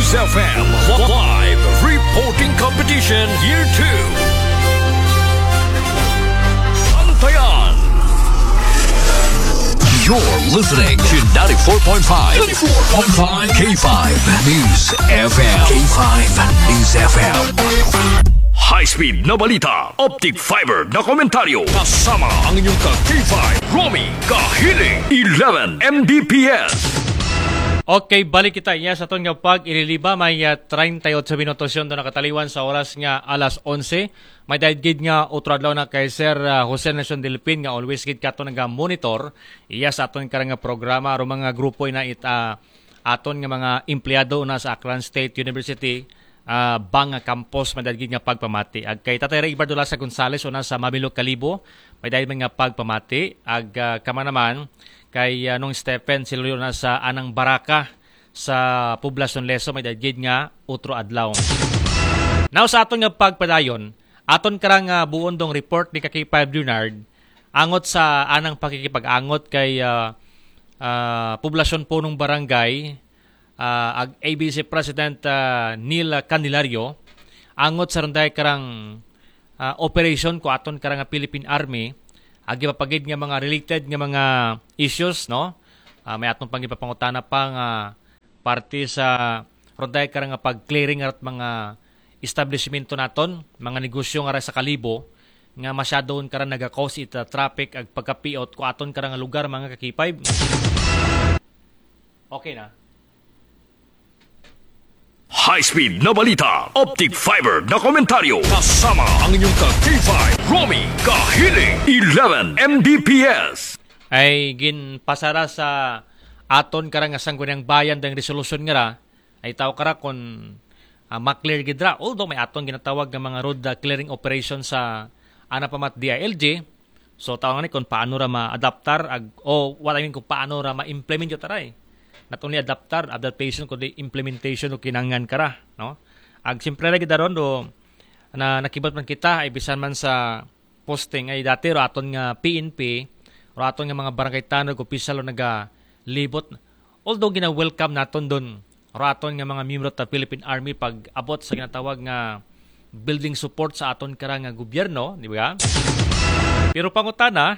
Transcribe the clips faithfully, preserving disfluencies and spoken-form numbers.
News F M Live Reporting Competition Year two. Bantayan. You're listening to ninety-four point five K five News F M. K five News F M. High-speed na balita, optic fiber na komentaryo, kasama ang inyong ka-K five, Romy Kahiling, eleven M B P S. Okay, balik kita iya sa ton nga pag ililiba may uh, thirty-eight minutos yon do nakataliwan sa oras nga alas eleven. May daigid nga utro adlaw na kay Sir uh, Jose Nelson Delpin nga always gid kato nga monitor iya sa aton karang nga programa ro mga grupo na it uh, aton nga mga empleyado na sa Aklan State University uh, bang campus may daigid nga pagpamati. Ag kay Tatay Ray Ibardola sa Gonzales una sa Mabilog Kalibo may daigid nga pagpamati ag uh, kama naman kay uh, nung Stephen Silvio na sa Anang Baraka sa Poblacion Leso may daigid nga utro adlaw. Now sa aton nga pagpadayon, aton karang uh, buon dong report ni K five Leonard angot sa anang pakikipag-angot kay uh, uh, Poblacion Punong Barangay uh, ag A B C President uh, Neil Candelario angot sa runday karang uh, operation ko aton karang uh, Philippine Army ag ipapagid nga mga related nga mga issues no uh, may atong pangipapangutana pa nga parte sa ronday karang nga pag-clearing at mga establishmento naton mga negosyo nga sa Kalibo nga masyadon karang naga-cause it uh, traffic ag pagkapiot ko aton karang nga lugar mga ka-K five. Okay na. High-speed na balita, optic fiber na komentaryo, kasama ang inyong ka-K five, Romy Kahiling, eleven M B P S. Ay ginpasara sa aton karang nga sanggunang bayan dang resolusyon nga ra, ay tao kara kon uh, maklear gidra. Although may aton ginatawag nga mga road uh, clearing operation sa anapamat D I L G, so tao nga ni kung paano ra ma-adaptar ag, o what I mean kung paano ra ma-implement yung taray. Not only adaptar, adaptation kundi implementation o kinangan kara, no? Ag simpre ra gid daron do na nakibot man kita ay bisan man sa posting ay dati ro aton nga P N P ro aton nga mga barangay tanod ko opisyal naga libot. Although gina-welcome naton don ro aton nga mga miyembro ta Philippine Army pag abot sa ginatawag nga building support sa aton kara nga gobyerno, di ba? Pero pangutana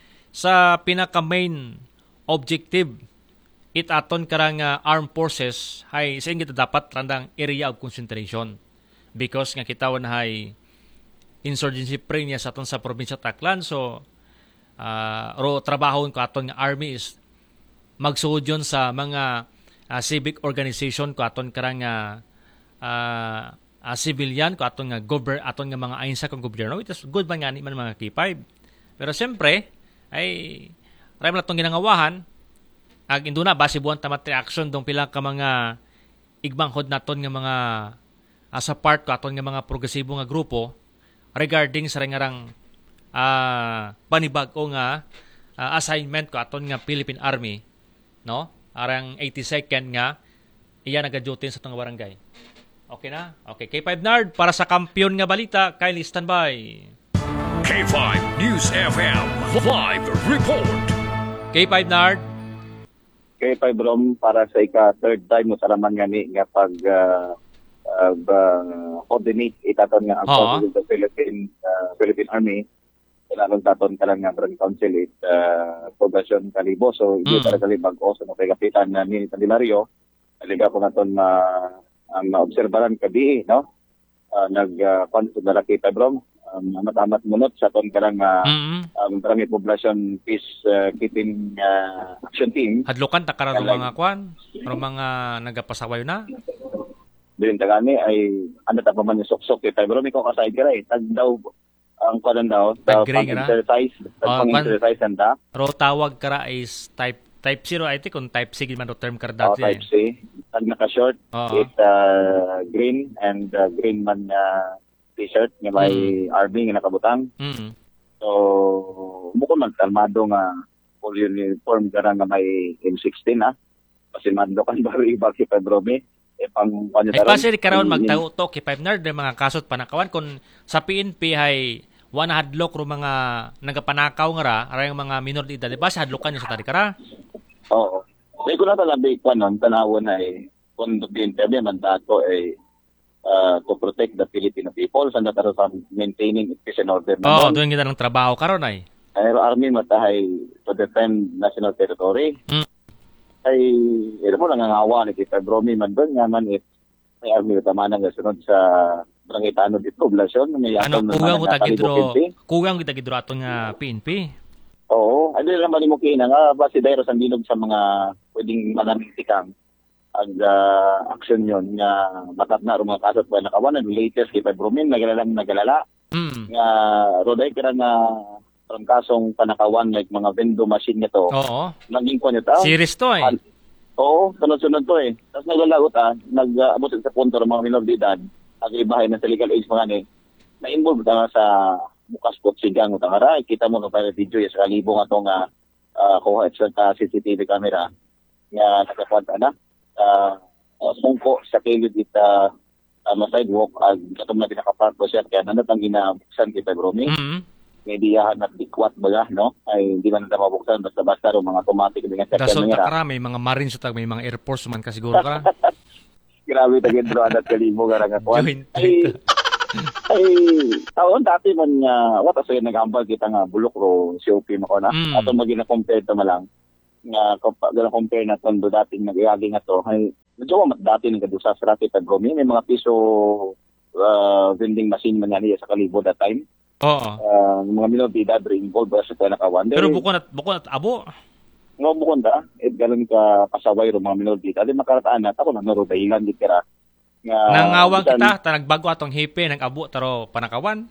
sa pinaka main objective it aton karang uh, armed forces hay sa ingit dapat randang area of concentration because nga kitawan hay insurgency prenia sa aton sa probinsya Taclan. So uh, ro trabahon ko aton nga army is magsuod yun sa mga uh, civic organization ko aton karang uh, uh, uh, civilian ko aton nga gober aton nga mga ayon kong gobyerno. It is good man nga ni man mga K five. Pero siyempre ay ray man atong ginangawahan ag induna base buwan tamat reaction dong pila ka mga igbanghod naton nga mga as a part ko aton nga mga progresibo nga grupo regarding sa rengarang uh, panibag-o nga uh, assignment ko aton nga Philippine Army, no? Arang eighty-second nga iya naga-duty sa tong barangay. Okay na? Okay, K five Nard para sa kampiyon nga balita, Kylie standby. K five News F M Live Report. K five Nard K five Rom para sa ika third time mo saraman nga ni nga pag uh, uh, coordinate itaton nga ang uh-huh. sa Philippine uh, Philippine Army kailangan taton ka lang nga Barangay Council it uh, Poblacion Kalibo. So hindi mm. talaga bag-o sa mga kapitan na ni Candelario aliga ko naton ma ang uh, maobserbaran kabi no uh, nag uh, konsul na K five Rom um, amat-amat munot sa ton karang uh, mm-hmm. um, Barangay Poblacion Peace uh, Keeping uh, Action Team. Hadlokan ta karon mga kwan, ro mga nagapasawayo na. Din tagani ay ano ta pa man yung sok-sok kay pero mi ko kasay kira eh tag daw ang kwan daw pang-exercise, pang-exercise anda. Ro tawag kara is type type zero I think kung type C man ro term kara dati. Oh, type C. Tag naka-short, uh-huh. it uh, green and uh, green man uh, t-shirt nga may mm. Army nga nakabutang. Mm-hmm. So, mukha magkalmado nga full uniform gara nga may M sixteen ha. Kasi mando kan baro iba kay Pedromi. E pang kanya taron. Ay kasi karon magtauto kay five nard mga kasot panakawan kun sa P N P hay one hadlok ro mga nagapanakaw nga ra aray mga minor de edad. Diba sa hadlokan niya sa tari kara? Oo. May ko na talabi kwan nun tanawon ay kung the interview man dato ay uh, to protect the Filipino people sa nataro sa maintaining peace and order Oo, oh, doon. doon kita ng trabaho karon ay. Aero Army matahay to defend national territory. Mm. Ay, ito mo nangangawa ni Kita Bromi man doon nga man it may Army utama na sunod sa barangay Tanod dito, poblasyon. Ano, kugang kita gidro, kugang kita gidro aton nga P N P. Oo, ano naman mo kina nga base dahil sa binog sa mga pwedeng manamitikang ang uh, action yon nga matat na mga kaso pa nakawanan latest kay Bromin nagalala nagalala Mm. nga roday kira nga ang kasong panakawan like mga vendo machine nito. Oo. Naging ko nito. Series to eh. Al- Oo, sunod-sunod to eh. Tapos naglalagot ah, nag-abot uh, sa punto ng mga minor de edad, ang ibahay na sa legal age mga ni, na-involve na sa bukas po sigang utangara. Kita mo no para video ya sa kalibo nga itong uh, uh, kuha sa C C T V camera nga nakakwanta na. Uh, uh, sungko sa kilid ita uh, uh, sidewalk ag katong na pinakapark ko siya kaya nanatang ginabuksan kita Bromi. Mm-hmm. May diyahan at dikwat baga, no? Ay hindi man na mabuksan basta-basta ro mga automatic mga second Dasod nga. ta may mga marines ta may mga air force man ka siguro ka. Grabe ta gid ro adat kalibo nga nga kuan. Joint. Ay ay taon dati man nga what asay nagambal kita nga bulok ro C O P mo ko na. Mm. Ato magina compare ta malang nga gana compare na tondo dating nagayagi nga to. Ay medyo mat dati nga dusa sa rati tag may mga piso uh, vending machine man niya sa kalibo that time. Oo. Uh, mga minor de edad rin involved ba sa panakawan. Pero buko na buko na abo. Nga bukon da, it galing ka pasaway ro mga minor de edad. Di makarataan na, ako na naro dahilan di kira. Nga, Nangawang bisan, kita, ta nagbago atong hipe, nag-abo taro panakawan.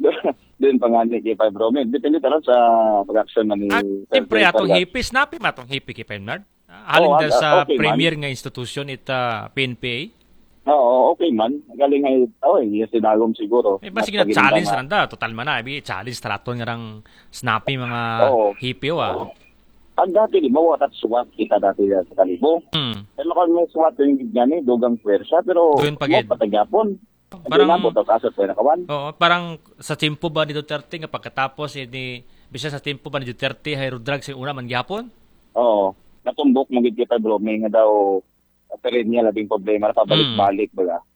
Doon pa nga ni kay Five Roman. Depende taron sa pag-action na ni... At siyempre atong hipe, snappy matong hipe kay Penmard. Halin Oo, dahil ah, sa okay, premier nga institusyon ita P N P A. Oo, okay man. Galing ay, oh, yung sinagom siguro. Eh, basi nga challenge na randa. Total man na. Ibi, challenge taraton nga rang snappy mga Oo. hipe o ah. Ang dati, di ba, at swat kita dati sa kalibo. Hmm. Pero kung may swat yung gani, dogang pwersa, pero Doon pa gid. mo patagyapon. Parang- Parang... Parang... Kasot pa nakawan. Oo, parang sa timpo ba ni Duterte nga pagkatapos eh, ni bisa sa timpo ba ni Duterte hayro drugs yung una man gyapon? Oo. Natumbok mo gid kita bro, may nga daw pero niya labing problema na pabalik-balik Mm. baga.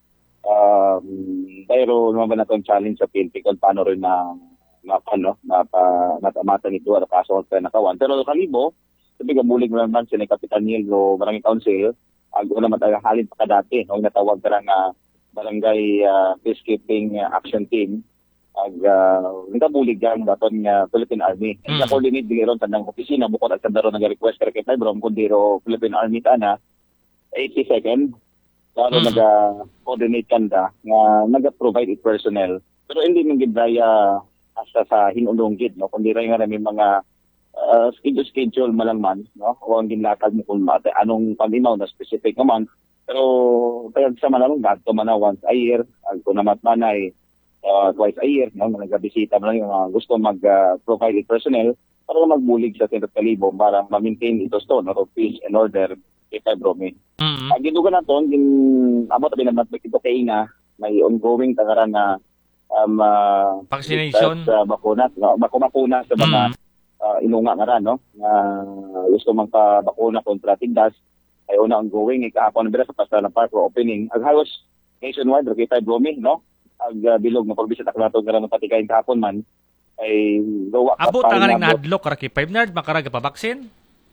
Um, pero naman ba na itong challenge sa P N P kung paano rin na mapa, no, mapa, matamata nito at kaso sa nakawan. Pero kalibo, sabi ka bulig mo naman sila Kapitan Neil o Barangay Council, ag una matagalin pa ka dati, no, natawag ka lang uh, Barangay uh, Peacekeeping uh, Action Team, ag uh, nagabulig yan daton nga Philippine Army. Mm. Ang coordinate din ron sa nang opisina, bukod at sandaro nag-request kay Kay Brom, kundi ro Philippine Army ta na, eighty second, lalo Mm. nag-coordinate kanda nga nag-provide it personnel. Pero hindi nang gidaya asa sa hinulunggit, no? Kundi rin nga may mga uh, schedule-schedule malangman, no? O ang ginlatag mo kung mate, anong pamimaw na specific naman. Pero kaya sa manalong gadto man na once a year, ang kung namat man ay uh, twice a year, no? Nagabisita man lang yung uh, gusto mag-provide it personnel para magbulig sa Senate Kalibo para ma-maintain ito sto, no? Peace and order kay Bromi. Mm. Ang ginugan nato, gin abot abi naman ito kay nga may ongoing tagaran na um, uh, Vaccination. sa bakuna, no, bakuna sa mga Mm. uh, inunga nga ra, no, nga gusto man pa bakuna kontra tigdas ay una ongoing eh, kahapon na sa Pastrana Park for opening. Ang halos nationwide kay Bromi, no, ag uh, bilog na pagbisita ka nato nga patikain kahapon man ay gawa Abo ta nga ning nahadlok kara kay Penmard makaraga pa vaccine.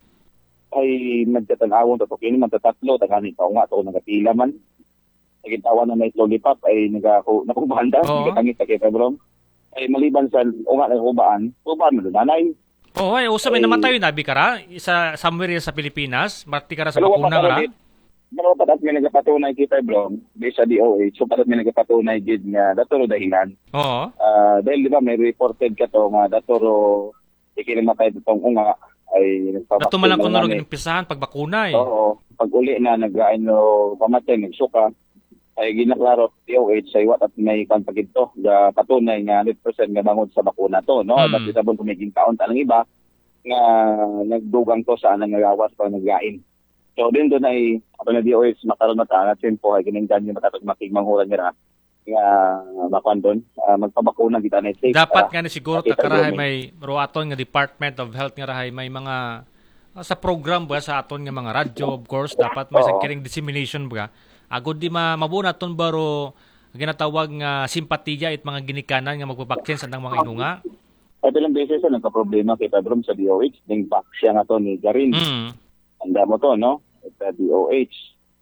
ay nagtatanawon to kini man tatatlo tagani pa nga to nagapila man nagitawan na may lollipop ay nagako nakubanda Oo. nagatangit kay Pabrom ay maliban sa unga na ubaan ubaan mo nanay Oo, ay usa may Ay- namatay nabi kara sa somewhere sa Pilipinas, marti kara sa Dalawa bakuna pa nga. karon, Dalawa pa at may nagapatunay kita Brom di sa D O H so patat may nagapatunay gid nga datoro dahilan Oo. Ah, dahil di ba may reported ka to nga datoro ikinamatay itong unga ay Dato man lang kuno nagpabaksin ug impisahan pagbakuna eh. Oo. Pag uli na nag-ain no pamatay, nagsuka, ay ginaklaro T O H sa iwat at may kampagid to. Da patunay nga one hundred percent nga bangod sa bakuna to. No? Mm. At isabon kumiging kaon tanang iba nga nagdugang to sa anang nagawas pa nag-ain. So din doon ay ako na D O H makaroon na ta, at simpo ay kininggan nyo matatag makigmanghuran nila nga makuan doon. Uh, magpabakuna kita na safe. Dapat para nga ni siguro ta makita karahay Bromi. may ruaton nga Department of Health nga rahay may mga sa program ba sa aton nga mga radyo, of course dapat may Oo. sagkiring dissemination ba. Agod di ma mabuna ton baro ginatawag nga simpatiya it mga ginikanan nga magpabaksin sa mga inunga. At ilang beses na nagka-problema kay Padrom sa D O H, ning back siya nga to ni Garin. Mm. Anda mo to, no? Sa D O H.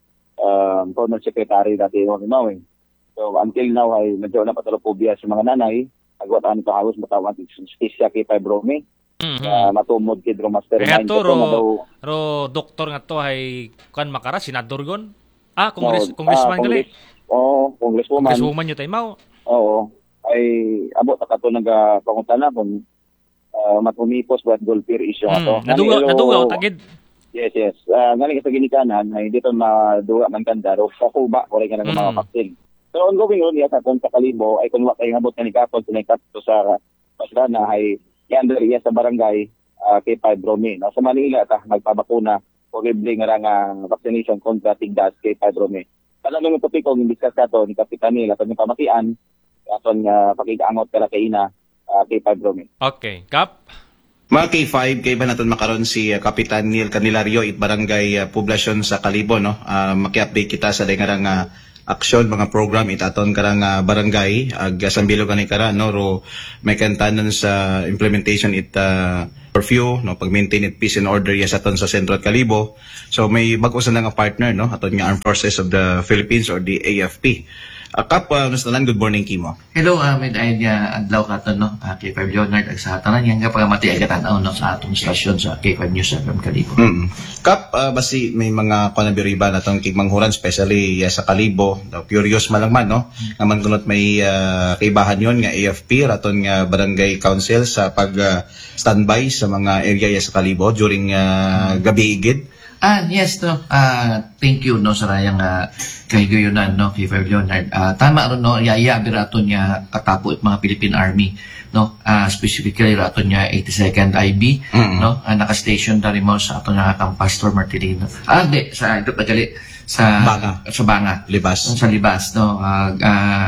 Um, former secretary dati yung Mawing. So, until now, ay medyo na patalophobia sa mga nanay. Agwat ang kahawos matawag ng justisya kay Padrome. Mm-hmm. Uh, matumod kay Dro Mastermind. Kaya to, Ito ro, na daw, ro doktor nga to ay kan makara, senador gon? Ah, congress, no, congressman ah, gali. Congress, Oo, congresswoman. Congresswoman yun tayo, Mau. Oo. Ay, abot na kato nagpangutana kung uh, matumipos ba golfer issue nga to. Mm. Nadugaw, Ngani, nadugaw, pero- tagid. Yes, yes. Uh, ngayon sa ginikanan, ay dito maduwa man kanda, ro sa kuba, wala ka na ng mga Mm. vaccine. So, ongoing yun, yes, kung sa kalibo, ay kung wakay ngabot na ni Kapon, sila kato sa pasrana, ay yan iya sa barangay, uh, kay Padrome. No? Sa Manila, ta, magpabakuna, posible nga nga vaccination kontra tigdas kay Padrome. Kala nung topic kong discuss ka to, ni Kapitan nila, sa pamakian, aton nga pakikaangot kala kay ina, uh, kay Padrome. Okay, Kap. Mga K five, kay ba natin makaroon si uh, Kapitan Neil Canilario it barangay uh, poblasyon sa Kalibo, no? Uh, maki-update kita sa dengarang uh, aksyon, mga program itaton karang uh, barangay, ag uh, sambilo gani kara, no? Ro, may kantanan sa implementation it uh, curfew, no? Pag-maintain it peace and order yes aton sa sentro at Kalibo. So may bago sa nga partner, no? Aton nga Armed Forces of the Philippines or the A F P. Uh, Kap, uh, nastalan, good morning, Kimo. Hello, uh, may dahil niya adlaw ka to, no? Uh, K five Leonard, ag sa tanan niya nga pagamati agatanaw, no? Sa atong stasyon sa K five News F M Kalibo. Mm. Kap, uh, basi may mga kanabiriba na itong kigmanghuran, especially uh, sa Kalibo, the curious malangman, no? Mm. Naman kunot may uh, kaibahan yon nga A F P, raton nga barangay council sa pag uh, standby sa mga area sa Kalibo during uh, gabi igid. Ah, yes, no. Ah, thank you, no, sa rayang uh, kahigayunan, no, K five Leonard. Ah, tama ron, no, yaya rato niya katapo at mga Philippine Army, no, ah, specifically rato niya eighty-second I B, Mm. no, ah, naka-station dari mo sa ato nga kang Pastor Martirino. Ah, di, sa, ito pagali, sa, Banga. sa Banga. Libas. Sa Libas, no, ah, ah,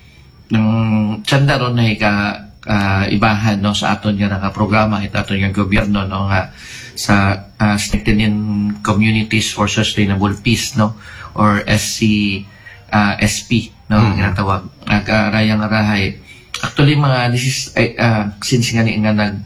ng tsanda ron na ika, ah, ibahan, no, sa aton nga naka-programa, ito aton nga gobyerno, no, nga, sa uh, Strengthening Communities for Sustainable Peace, no, or S C uh, S P, no, Mm. ginatawag ag uh, rayang arahay. Actually mga this is uh, since nga ni nga nag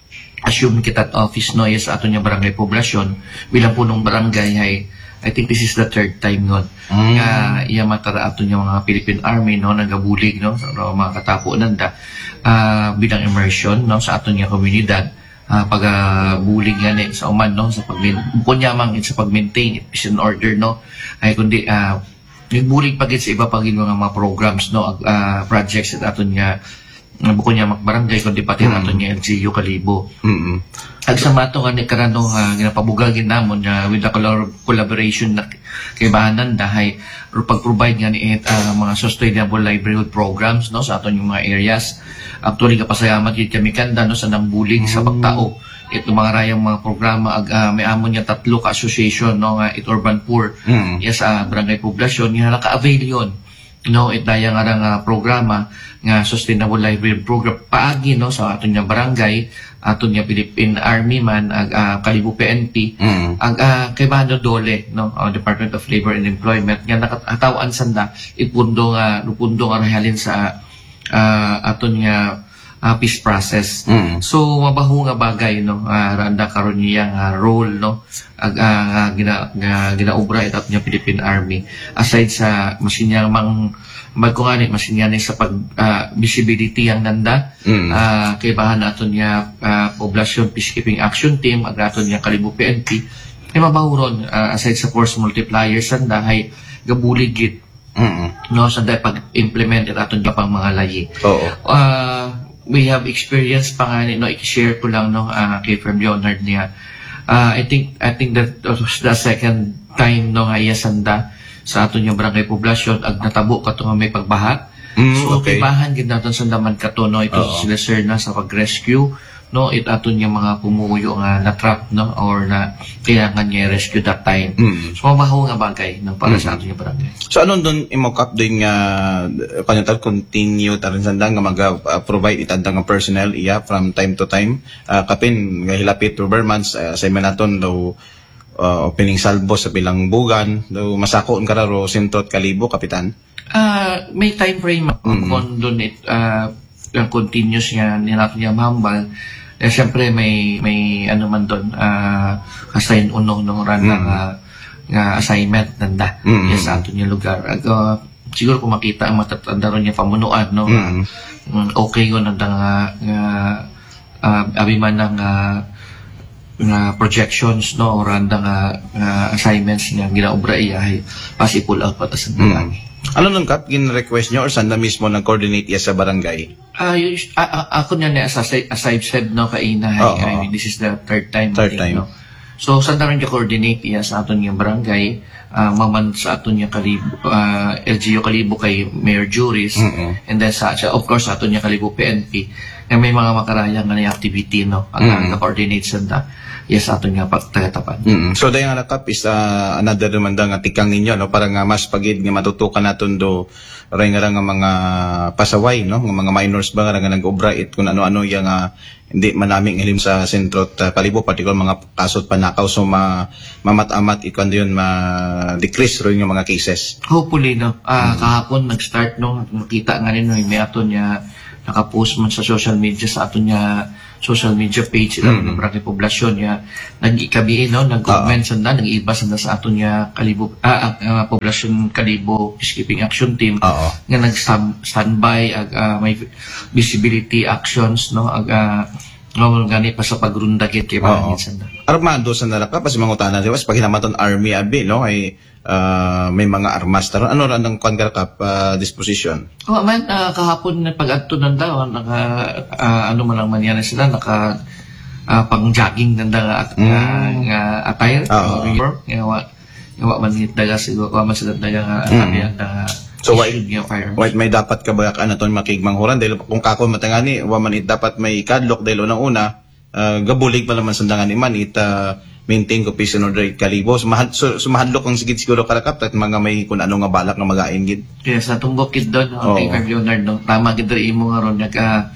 assume kita at office, no, yes ato nya barangay poblasyon bilang punong barangay ay I think this is the third time nun Mm. nga iya matara ato nya mga Philippine Army, no, nagabulig, no, sa mga katapo nanda uh, bilang immersion, no, sa ato nya komunidad. Uh, pag-bulig uh, yan eh, sa uman, no, sa pag kunyamang sa pag-maintain peace and order, no, ay kundi uh, yung bulig pagit sa iba pagin mga mga programs, no, uh, projects at aton nga uh, buko niya makbarangay kundi pati mm. aton nga L G U Kalibo. Mm. Ag sa mato nga ni karano uh, ginapabugagin namon uh, with the collab- collaboration na kay bahanan dahay or pag-provide nga ni uh, mga sustainable livelihood programs, no, sa aton yung mga areas. Actually kapasayamat yun kami kanda, no, sa nambulig sa pagtao ito mga rayang mga programa ag uh, may amon niya tatlo ka association, no, nga it urban poor Mm. yes sa uh, barangay poblasyon nga naka-avail yon, no, it daya nga nga programa nga sustainable livelihood program paagi, no, sa aton nga barangay aton nga Philippine Army man ag uh, Kalibo P N P Mm. ag uh, kay Bando Dole, no, uh, Department of Labor and Employment nga nakatawan sanda ipundo nga lupundo nga rahalin sa uh, aton nga uh, peace process. Mm. So mabaho nga bagay, no, uh, randa karon niya nga role, no, ag uh, gina nga ginaobra ito niya Philippine Army aside sa masinya mang magkungani masinya ni sa pag uh, visibility ang nanda Mm. uh, kay bahan aton niya uh, poblasyon peacekeeping action team ag aton niya Kalibo P N P ay mabaho ron uh, aside sa force multipliers sanda hay gabuligit, Mm. no, sa dahil pag-implement at aton pang mga layi. Oo. Uh, we have experience pa nga, no, i-share ko lang, no, uh, kay Firm Leonard niya. Uh, I think I think that was the second time, no, nga iyasanda sa aton yung barangay poblasyon ag natabo ka nga may pagbaha. Mm, So okay. okay, bahan gid naton sa daman kato, no, ito Oo. sila sir na sa pag-rescue no, it aton niya mga pumuyo nga na-trap, no, or na kailangan niya rescue that time. Mm. So, mabaho nga bagay no, para sa aton niya barangay. So anong doon imokap doon nga kanyo continue tarin sandang nga mag-provide itandang nga personnel iya from time to time uh, kapin nga hilapit to months uh, sa naton daw uh, opening salvo sa bilang bugan daw masako ang kararo sentot kalibo kapitan. Ah, may time frame Mm. kung doon it uh, continuous nga nila niya mahambal. Eh, siyempre may may ano man doon uh, assign uno no ran Mm. nga nga assignment nanda Mm. yes, sa ato niya lugar. Ag, uh, siguro kung makita ang matatanda ron niya pamunuan no. Mm. Uh, okay yun nanda nga nga uh, abi man ng uh, nga projections no or anda nga nga assignments niya ginaobra iya ay pa-pull out pa ta sa Mm. Ano nung kap gin-request nyo or saan na mismo nag-coordinate iya sa barangay? Ah, uh, uh, ako niya na as, I- as I've said no kaina Oo. I mean, this is the third time Third I think, time. no? So sa daron niya coordinate iya sa aton yung barangay uh, maman sa aton niya kalibo uh, L G U kalibo kay Mayor Juris Mm-mm. and then sa of course sa aton niya kalibo P N P na may mga makarayang nga na activity no ang Mm-mm. uh, coordinate sa da yes sa aton niya pagtatapan. Mm. So dayon nga kap is uh, another demanda nga tikang ninyo no para nga mas pagid nga matutukan naton do ray nga nga mga pasaway no nga mga minors ba nga nga nag-obra it kung ano-ano yang nga hindi manaming ilim sa sentro at uh, kalibo particular mga kasot panakaw so ma mamat-amat ikon yun ma decrease ro yung mga cases. Hopefully no ah kahapon nag-start no nakita nga nino may aton niya naka-post man sa social media sa aton niya social media page mm-hmm. ng barangay poblasyon niya nag-ikabi no nag-comment uh-huh. sanda nag-iba sanda sa aton niya kalibo ah, uh, poblasyon kalibo peacekeeping action team uh-huh. nga nag-standby ag uh, may visibility actions no ag uh, ngawon gani pa sa pagrunda kit kay barangay sanda. Armado sa nalaka pa si mangutana di was pag hinamaton army abi no ay uh, may mga armas taron ano ra nang kwangar kap uh, disposition. Oh man uh, kahapon na pag-adto nanda naka uh, ano man lang man yan sila naka uh, pang-jogging nanda nga at Mm. uh, nga attire Oo. or nga wa nga wa man hit daga siguro wa man sila daga nga Mm. sabi ang daga So, why- issued nga firearms. Wait, may dapat ka ba ano ton makigmanghuran dahil kung kako matangani wa man it dapat may kadlok dahil unang una uh, gabulig pa naman sandangan iman it uh, maintain ko peace and order it kalibo sumahad so, sumahadlok ang sigid siguro karakap at mga may kun ano nga balak nga magain gid. Kaya sa tumbok kid doon Oo. ang T five Leonard no tama gid ri imo nga ron nag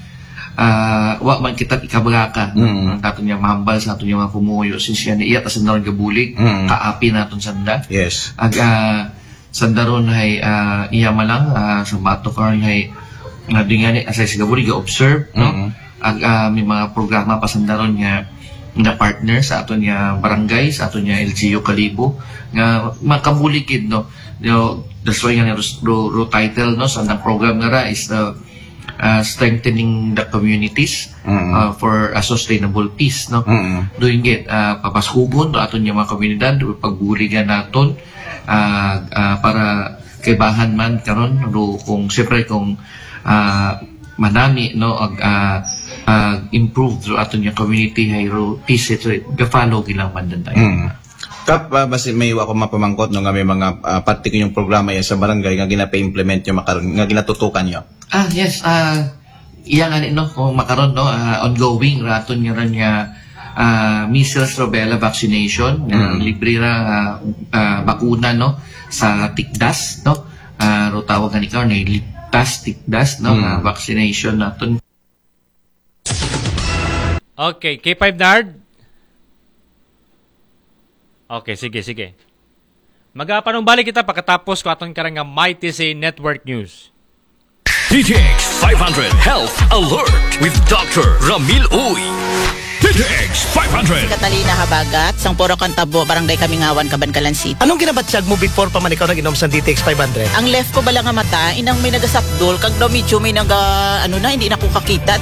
ah wa man kita ikabagaka Mm. ang aton niya mahambal sa aton niya mga pumuyo since yan iya ta sa naron gabulig Mm. kaapi naton sanda. Yes. Ag uh, sandaron hay uh, iya malang uh, sa bato kar hay nga dingani asay sa gaburi ga observe no Mhm. ag uh, may mga programa pa sandaron nga nga partner sa aton niya barangay sa aton niya L G U Kalibo nga makabulikid no you know, that's why nga ro, ro title no sa nang program nga ra is the uh, strengthening the communities Mhm. uh, for a sustainable peace no Mm. doing it uh, papasubon to aton yung mga komunidad pagbuligan naton uh, uh, para kaibahan man karon ro kung siyempre kung uh, manami no ag uh, uh, improve through aton yung community hay ro peace ito ga-follow gilang man din tayo. Mm. Kap uh, basi may ako mapamangkot no nga may mga uh, pati yung programa yan sa barangay nga ginapa-implement yung makaron nga ginatutukan nyo. Ah yes uh, iya nga ni, no kung makaron no uh, ongoing raton nga ran nga uh, measles rubella vaccination nga Mm. libre ra uh, uh, bakuna no sa tikdas no uh, ro tawag nga ni karon ay ligtas tikdas no Mm. nga vaccination naton. Okay, K five Nard. Okay, sige, sige. Magapanumbalik kita pagkatapos ko aton karang nga Mighty Say Network News. D T X five hundred Health Alert with Doctor Ramil Uy. D T X five hundred. Catalina Habagat, sang Puro Kantabo, Barangay Kamingawan, Cabancalan City. Anong ginabatsag mo before pa man ikaw nag-inom sa D T X five hundred? Ang left ko bala nga mata, inang may nagasapdol, kag daw medyo may naga, ano na, hindi na ko kakita.